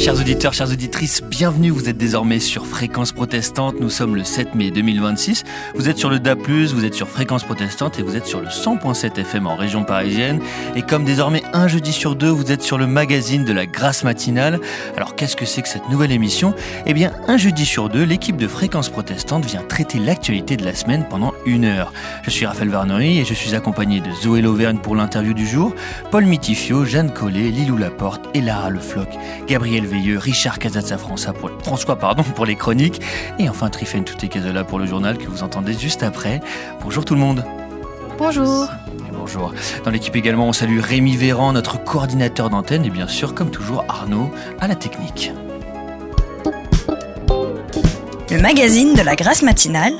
Chers auditeurs, chères auditrices, bienvenue, vous êtes désormais sur Fréquence Protestante, nous sommes le 7 mai 2026, vous êtes sur le DA+, vous êtes sur Fréquence Protestante et vous êtes sur le 100.7 FM en région parisienne, et comme désormais un jeudi sur deux, vous êtes sur le magazine de la Grâce matinale. Alors qu'est-ce que c'est que cette nouvelle émission ? Eh bien, un jeudi sur deux, l'équipe de Fréquence Protestante vient traiter l'actualité de la semaine pendant 1 heure. Je suis Raphaël Varneri et je suis accompagné de Zoé Lauvergne pour l'interview du jour, Paul Mitifio, Jeanne Collet, Lilou Laporte et Lara Le Floch, Gabriel Veilleux, Richard Casazza-François pour les chroniques, et enfin Trifène Touté-Cazola pour le journal que vous entendez juste après. Bonjour tout le monde. Bonjour. Bonjour. Dans l'équipe également, on salue Rémi Véran, notre coordinateur d'antenne, et bien sûr, comme toujours, Arnaud à la technique. Le magazine de la Grâce matinale.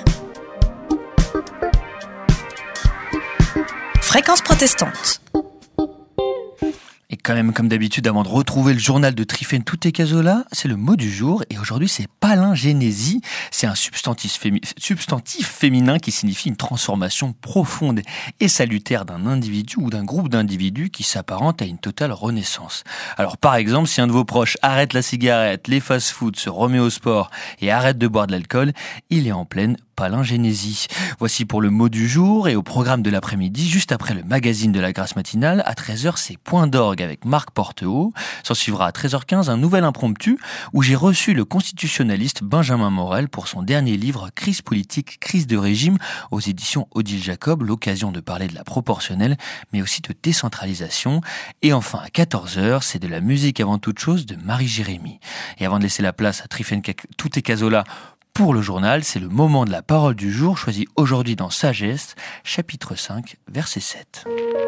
Fréquence Protestante. Et quand même, comme d'habitude, avant de retrouver le journal de Trifène Touté-Cazola, c'est le mot du jour. Et aujourd'hui, c'est palingénésie. C'est un substantif féminin qui signifie une transformation profonde et salutaire d'un individu ou d'un groupe d'individus qui s'apparente à une totale renaissance. Alors, par exemple, si un de vos proches arrête la cigarette, les fast-foods, se remet au sport et arrête de boire de l'alcool, il est en pleine palingénésie. Voici pour le mot du jour, et au programme de l'après-midi, juste après le magazine de la Grâce matinale, à 13h, c'est Point d'orgue avec Marc Porteau. S'en suivra à 13h15 un nouvel impromptu où j'ai reçu le constitutionnaliste Benjamin Morel pour son dernier livre Crise politique, crise de régime aux éditions Odile Jacob, l'occasion de parler de la proportionnelle mais aussi de décentralisation. Et enfin à 14h, c'est de la musique avant toute chose de Marie-Jérémie. Et avant de laisser la place à Trifène Touté-Cazola pour le journal, c'est le moment de la parole du jour, choisi aujourd'hui dans Sagesse, chapitre 5, verset 7.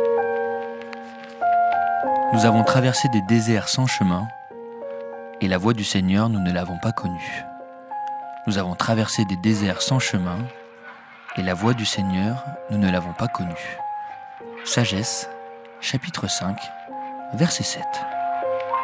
Nous avons traversé des déserts sans chemin, et la voie du Seigneur, nous ne l'avons pas connue. Nous avons traversé des déserts sans chemin, et la voie du Seigneur, nous ne l'avons pas connue. Sagesse, chapitre 5, verset 7.